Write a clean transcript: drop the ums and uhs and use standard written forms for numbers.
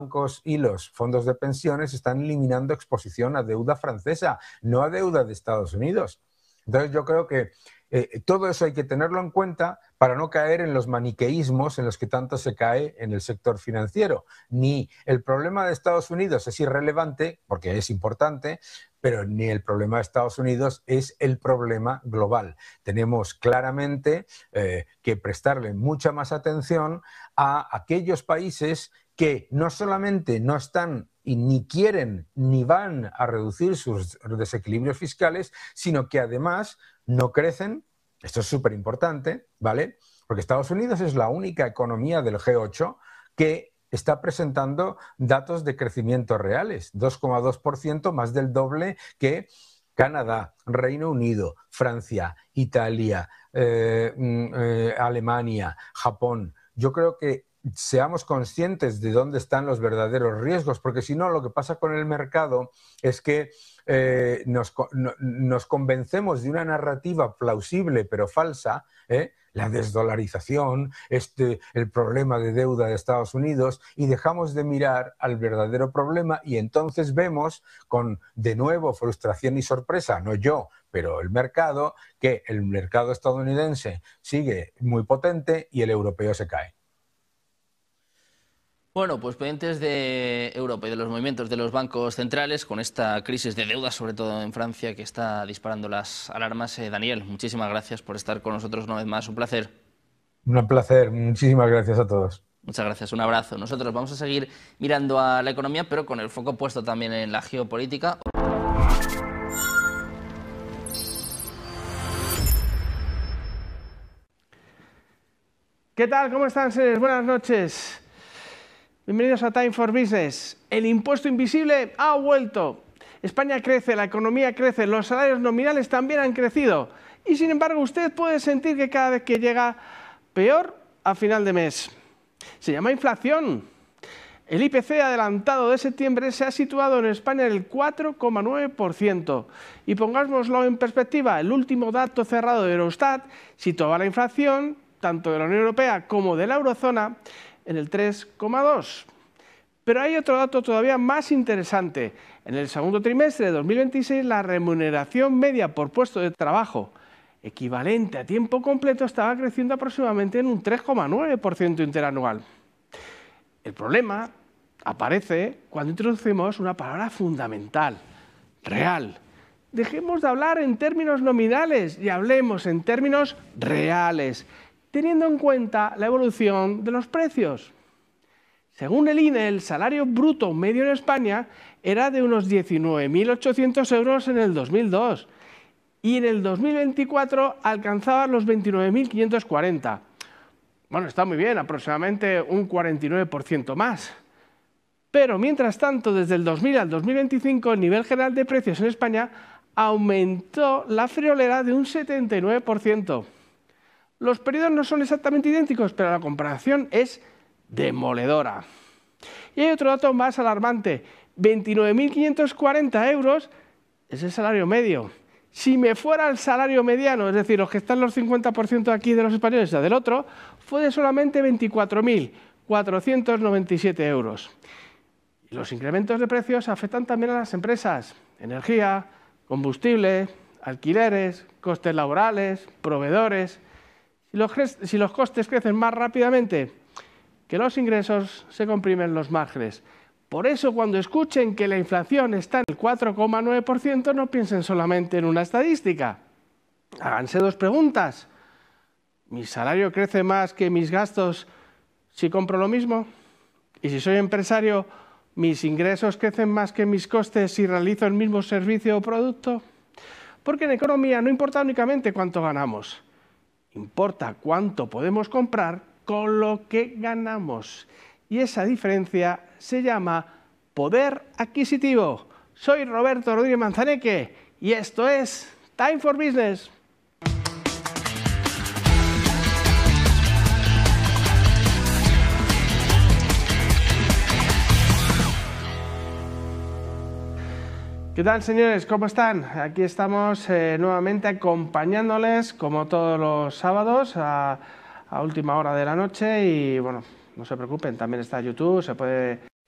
bancos y los fondos de pensiones están eliminando exposición a deuda francesa, no a deuda de Estados Unidos. Entonces yo creo que todo eso hay que tenerlo en cuenta para no caer en los maniqueísmos en los que tanto se cae en el sector financiero. Ni el problema de Estados Unidos es irrelevante, porque es importante, pero ni el problema de Estados Unidos es el problema global. Tenemos claramente que prestarle mucha más atención a aquellos países que no solamente no están y ni quieren ni van a reducir sus desequilibrios fiscales, sino que además no crecen. Esto es súper importante, ¿vale? Porque Estados Unidos es la única economía del G8 que está presentando datos de crecimiento reales, 2,2%, más del doble que Canadá, Reino Unido, Francia, Italia, Alemania, Japón. Yo creo que seamos conscientes de dónde están los verdaderos riesgos, porque si no, lo que pasa con el mercado es que nos convencemos de una narrativa plausible pero falsa, la desdolarización, el problema de deuda de Estados Unidos, y dejamos de mirar al verdadero problema y entonces vemos con, de nuevo, frustración y sorpresa, no yo, pero el mercado, que el mercado estadounidense sigue muy potente y el europeo se cae. Bueno, pues pendientes de Europa y de los movimientos de los bancos centrales con esta crisis de deuda, sobre todo en Francia, que está disparando las alarmas. Daniel, muchísimas gracias por estar con nosotros una vez más. Un placer. Un placer. Muchísimas gracias a todos. Muchas gracias. Un abrazo. Nosotros vamos a seguir mirando a la economía, pero con el foco puesto también en la geopolítica. ¿Qué tal? ¿Cómo están, señores? Buenas noches. Bienvenidos a Time for Business. El impuesto invisible ha vuelto. España crece, la economía crece, los salarios nominales también han crecido. Y sin embargo, usted puede sentir que cada vez que llega peor a final de mes. Se llama inflación. El IPC adelantado de septiembre se ha situado en España en el 4,9%. Y pongámoslo en perspectiva, el último dato cerrado de Eurostat situaba la inflación, tanto de la Unión Europea como de la eurozona, en el 3,2%. Pero hay otro dato todavía más interesante. En el segundo trimestre de 2026, la remuneración media por puesto de trabajo equivalente a tiempo completo estaba creciendo aproximadamente en un 3,9% interanual. El problema aparece cuando introducimos una palabra fundamental, real. Dejemos de hablar en términos nominales y hablemos en términos reales, teniendo en cuenta la evolución de los precios. Según el INE, el salario bruto medio en España era de unos 19.800 euros en el 2002 y en el 2024 alcanzaba los 29.540. Bueno, está muy bien, aproximadamente un 49% más. Pero mientras tanto, desde el 2000 al 2025, el nivel general de precios en España aumentó la friolera de un 79%. Los periodos no son exactamente idénticos, pero la comparación es demoledora. Y hay otro dato más alarmante. 29.540 euros es el salario medio. Si me fuera el salario mediano, es decir, los que están los 50% aquí de los españoles y del otro, fue de solamente 24.497 euros. Y los incrementos de precios afectan también a las empresas. Energía, combustible, alquileres, costes laborales, proveedores. Si los costes crecen más rápidamente que los ingresos, se comprimen los márgenes. Por eso, cuando escuchen que la inflación está en el 4,9%, no piensen solamente en una estadística. Háganse dos preguntas. ¿Mi salario crece más que mis gastos si compro lo mismo? Y si soy empresario, ¿mis ingresos crecen más que mis costes si realizo el mismo servicio o producto? Porque en economía no importa únicamente cuánto ganamos. Importa cuánto podemos comprar con lo que ganamos. Y esa diferencia se llama poder adquisitivo. Soy Roberto Rodríguez Manzaneque y esto es Time for Business. ¿Qué tal, señores? ¿Cómo están? Aquí estamos nuevamente acompañándoles, como todos los sábados, a última hora de la noche y, bueno, no se preocupen, también está YouTube, se puede